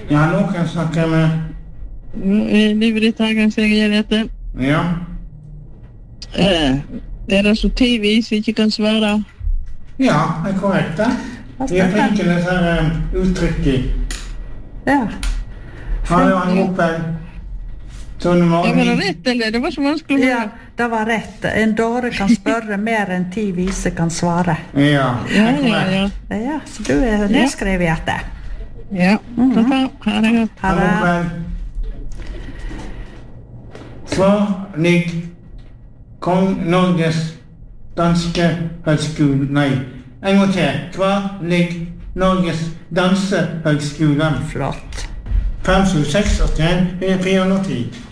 Ja, nå kan jeg snakke med... Livredtagerens Margrethe. Ja. Det så tidvis vi ikke kan svare. Ja, det korrekt det. Vi flinke disse her uttrykket. Ja. Har du en Opel? Sånn var det rett, eller? Det var så vanskelig. Ja, det var rett. En dåre kan spørre mer enn 10 vise kan svare. Ja, ja. Ja, så du nedskrevet i etter. Ja, ha det godt. Ha det. Svar ligg Kong Norges danske høgskole. Nei, en gang til. Hva ligg Norges dansehøgskole? Flott. 5, 7, 6, 81, 410.